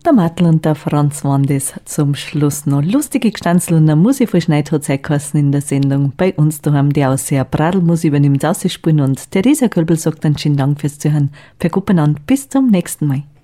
Der Mattel und der Franz waren das zum Schluss noch. Lustige Gestanzel und eine Musik von Schneidholzheikassen in der Sendung. Bei uns daheim die Ausseher Bradelmusik übernimmt Ausspielen und Theresa Kölbel sagt dann schönen Dank fürs Zuhören. Verguppen an, bis zum nächsten Mal.